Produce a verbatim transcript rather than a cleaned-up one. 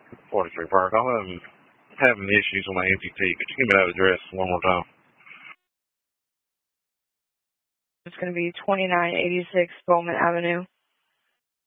forty-three Park. I'm having, having issues with my M P T. Could you give me that address one more time? It's going to be twenty-nine eighty-six Bowman Avenue.